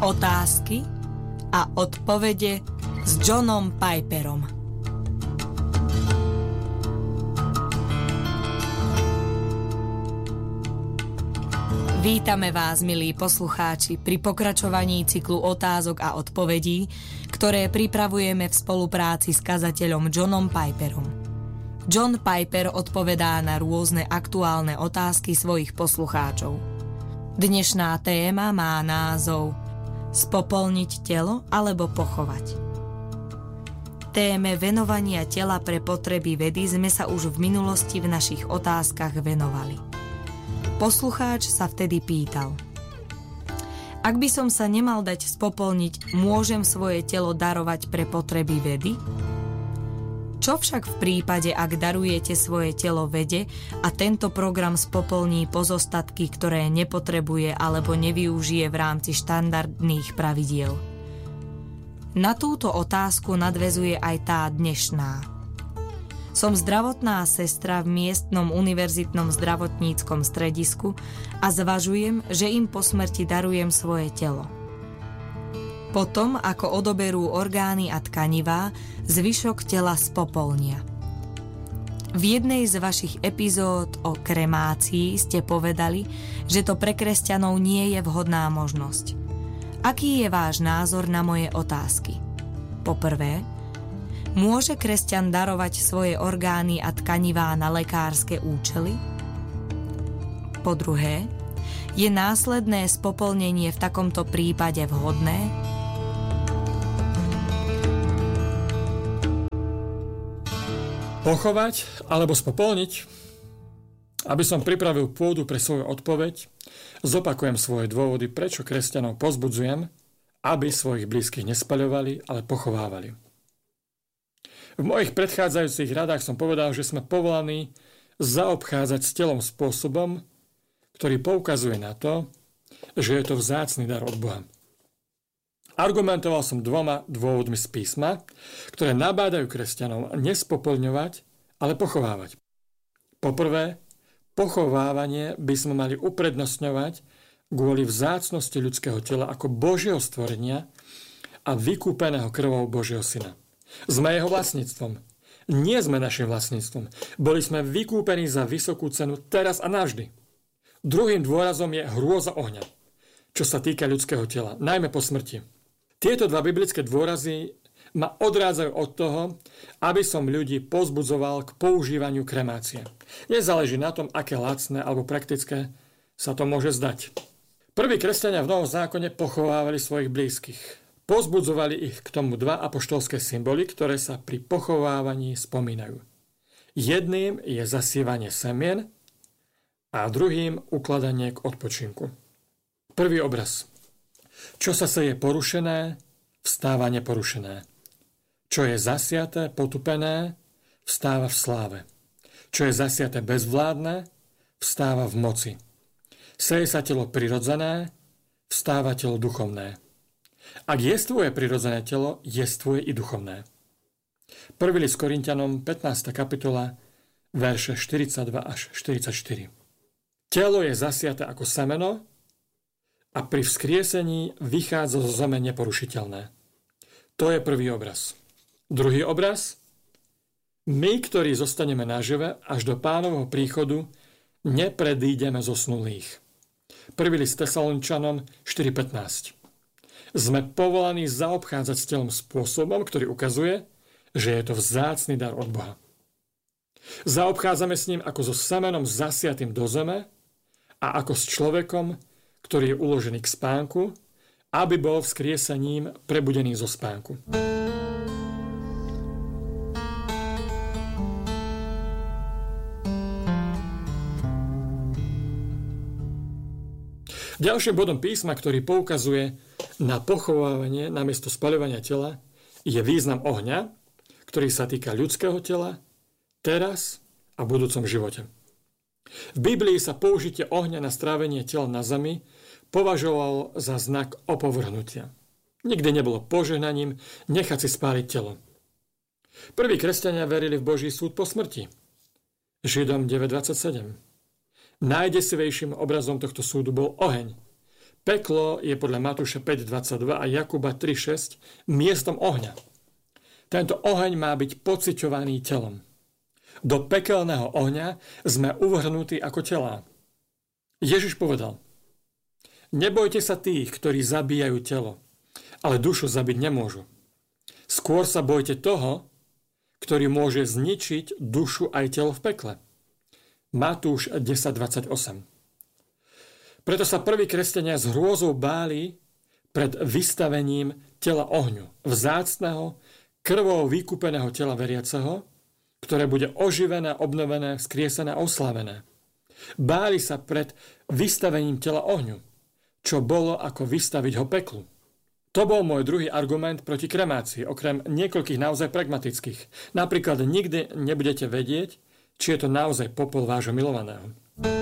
Otázky a odpovede s Johnom Piperom. Vítame vás, milí poslucháči, pri pokračovaní cyklu otázok a odpovedí, ktoré pripravujeme v spolupráci s kazateľom Johnom Piperom. John Piper odpovedá na rôzne aktuálne otázky svojich poslucháčov. Dnešná téma má názov Spopolniť telo alebo pochovať. Téme venovania tela pre potreby vedy sme sa už v minulosti v našich otázkach venovali. Poslucháč sa vtedy pýtal: Ak by som sa nemal dať spopolniť, môžem svoje telo darovať pre potreby vedy? Čo však v prípade, ak darujete svoje telo vede a tento program spopolní pozostatky, ktoré nepotrebuje alebo nevyužije v rámci štandardných pravidiel? Na túto otázku nadväzuje aj tá dnešná. Som zdravotná sestra v miestnom univerzitnom zdravotníckom stredisku a zvažujem, že im po smrti darujem svoje telo. Potom, ako odoberú orgány a tkanivá, zvyšok tela spopolnia. V jednej z vašich epizód o kremácii ste povedali, že to pre kresťanov nie je vhodná možnosť. Aký je váš názor na moje otázky? Poprvé, môže kresťan darovať svoje orgány a tkanivá na lekárske účely? Po druhé, je následné spopolnenie v takomto prípade vhodné? Pochovať alebo spopolniť? Aby som pripravil pôdu pre svoju odpoveď, zopakujem svoje dôvody, prečo kresťanov povzbudzujem, aby svojich blízkych nespaľovali, ale pochovávali. V mojich predchádzajúcich radách som povedal, že sme povolaní zaobchádzať s telom spôsobom, ktorý poukazuje na to, že je to vzácny dar od Boha. Argumentoval som dvoma dôvodmi z písma, ktoré nabádajú kresťanov nespopolňovať, ale pochovávať. Poprvé, pochovávanie by sme mali uprednostňovať kvôli vzácnosti ľudského tela ako Božieho stvorenia a vykúpeného krvou Božieho syna. Sme jeho vlastníctvom. Nie sme našim vlastníctvom. Boli sme vykúpení za vysokú cenu teraz a navždy. Druhým dôrazom je hrôza ohňa, čo sa týka ľudského tela, najmä po smrti. Tieto dva biblické dôrazy ma odrádzajú od toho, aby som ľudí povzbudzoval k používaniu kremácie. Nezáleží na tom, aké lacné alebo praktické sa to môže zdať. Prví kresťania v Novom zákone pochovávali svojich blízkych. Povzbudzovali ich k tomu dva apoštolské symboly, ktoré sa pri pochovávaní spomínajú. Jedným je zasievanie semien a druhým ukladanie k odpočinku. Prvý obraz. Čo sa seje porušené, vstáva neporušené. Čo je zasiaté, potupené, vstáva v sláve. Čo je zasiaté bezvládne, vstáva v moci. Seje sa telo prirodzené, vstáva telo duchovné. Ak jestvuje prirodzené telo, jestvuje i duchovné. 1. list Korinťanom, 15. kapitola, verše 42 až 44. Telo je zasiaté ako semeno a pri vzkriesení vychádza zo zeme neporušiteľné. To je prvý obraz. Druhý obraz. My, ktorí zostaneme nažive až do Pánovho príchodu, nepredídeme zosnulých. 1. list Tesaloničanom 4.15. Sme povolaní zaobchádzať s telom spôsobom, ktorý ukazuje, že je to vzácny dar od Boha. Zaobchádzame s ním ako so semenom zasiatým do zeme a ako s človekom, ktorý je uložený k spánku, aby bol vzkriesením prebudený zo spánku. Ďalším bodom písma, ktorý poukazuje na pochovávanie namiesto spaľovania tela, je význam ohňa, ktorý sa týka ľudského tela, teraz a v budúcom živote. V Biblii sa použitie ohňa na strávenie tela na zemi považoval za znak opovrhnutia. Nikdy nebolo požehnaním nechať si spáliť telo. Prví kresťania verili v Boží súd po smrti. Židom 9.27. Najdesivejším obrazom tohto súdu bol oheň, Peklo je podľa Matúša 5.22 a Jakuba 3.6 miestom ohňa. Tento oheň má byť pociťovaný telom. Do pekelného ohňa sme uvrhnutí ako telá. Ježiš povedal: nebojte sa tých, ktorí zabíjajú telo, ale dušu zabiť nemôžu. Skôr sa bojte toho, ktorý môže zničiť dušu aj telo v pekle. Matúš 10.28. Preto sa prví kresťania s hrôzou báli pred vystavením tela ohňu, vzácneho, krvou vykúpeného tela veriaceho, ktoré bude oživené, obnovené, vzkriesené a oslavené. Báli sa pred vystavením tela ohňu, čo bolo ako vystaviť ho peklu. To bol môj druhý argument proti kremácii, okrem niekoľkých naozaj pragmatických. Napríklad nikdy nebudete vedieť, či je to naozaj popol vášho milovaného.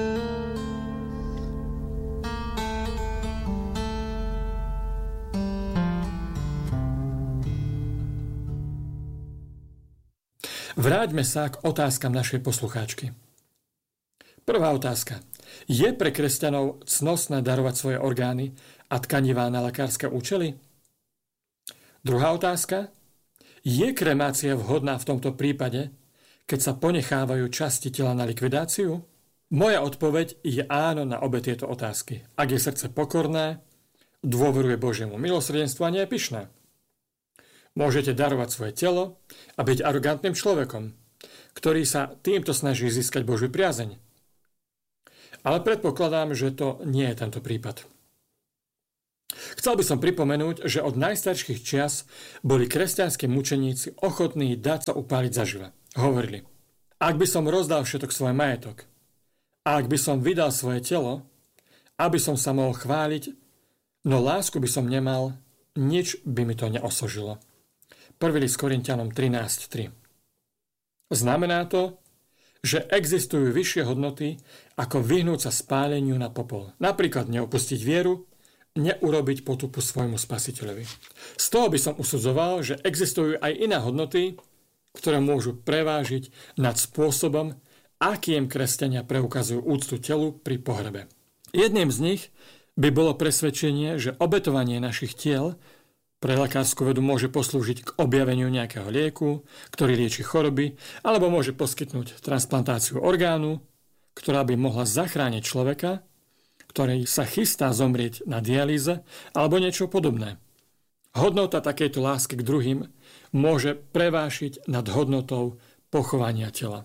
Vráťme sa k otázkam našej poslucháčky. Prvá otázka. Je pre kresťanov cnostné darovať svoje orgány a tkanivá na lekárske účely? Druhá otázka. Je kremácia vhodná v tomto prípade, keď sa ponechávajú časti tela na likvidáciu? Moja odpoveď je áno na obe tieto otázky. Ak je srdce pokorné, dôveruje Božiemu milosrdenstvu a nie je pyšné. Môžete darovať svoje telo a byť arogantným človekom, ktorý sa týmto snaží získať Božiu priazeň. Ale predpokladám, že to nie je tento prípad. Chcel by som pripomenúť, že od najstarších čias boli kresťanskí mučeníci ochotní dať sa upáliť zaživa. Hovorili: ak by som rozdal všetok svoj majetok a ak by som vydal svoje telo, aby som sa mohol chváliť, no lásku by som nemal, nič by mi to neosožilo. 1. list Korinťanom 13.3. Znamená to, že existujú vyššie hodnoty, ako vyhnúť sa spáleniu na popol. Napríklad neopustiť vieru, neurobiť potupu svojmu spasiteľovi. Z toho by som usudzoval, že existujú aj iné hodnoty, ktoré môžu prevážiť nad spôsobom, akým kresťania preukazujú úctu telu pri pohrebe. Jedným z nich by bolo presvedčenie, že obetovanie našich tiel pre lekárskú vedu môže poslúžiť k objaveniu nejakého lieku, ktorý lieči choroby, alebo môže poskytnúť transplantáciu orgánu, ktorá by mohla zachrániť človeka, ktorý sa chystá zomrieť na dialýze, alebo niečo podobné. Hodnota takejto lásky k druhým môže prevážiť nad hodnotou pochovania tela.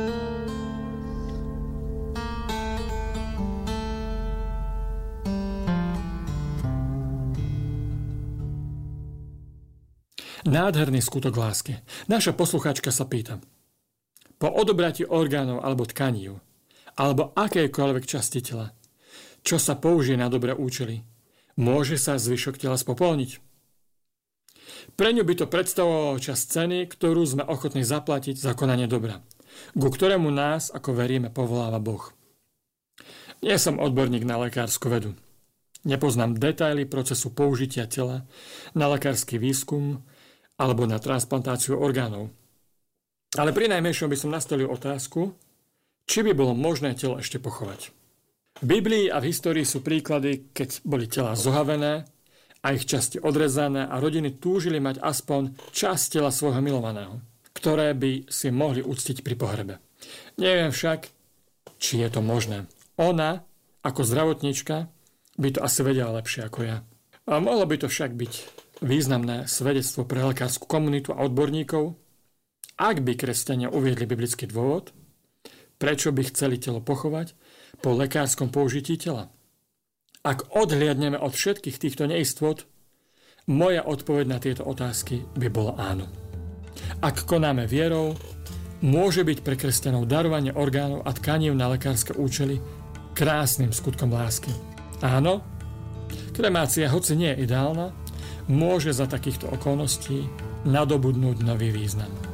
Nádherný skutok lásky. Naša poslucháčka sa pýta: po odobratí orgánov alebo tkaní, alebo akékoľvek časti tela, čo sa použije na dobré účely, môže sa zvyšok tela spopolniť? Pre ňu by to predstavovalo časť ceny, ktorú sme ochotní zaplatiť za konanie dobra, ku ktorému nás, ako veríme, povoláva Boh. Nie som odborník na lekársku vedu. Nepoznám detaily procesu použitia tela na lekársky výskum alebo na transplantáciu orgánov. Ale pri najmenšom by som nastolil otázku, či by bolo možné telo ešte pochovať. V Biblii a v histórii sú príklady, keď boli tela zohavené a ich časti odrezané a rodiny túžili mať aspoň časť tela svojho milovaného, ktoré by si mohli uctiť pri pohrebe. Neviem však, či je to možné. Ona, ako zdravotníčka, by to asi vedela lepšie ako ja. A mohlo by to však byť významné svedectvo pre lekárskú komunitu a odborníkov, ak by kresťania uviedli biblický dôvod, prečo by chceli telo pochovať po lekárskom použití tela. Ak odhliadneme od všetkých týchto neistôt, moja odpoveď na tieto otázky by bola áno. Ak konáme vierou, môže byť pre kresťanov darovanie orgánov a tkanív na lekárske účely krásnym skutkom lásky. Áno, kremácia, hoci nie je ideálna, môže za takýchto okolností nadobudnúť nový význam.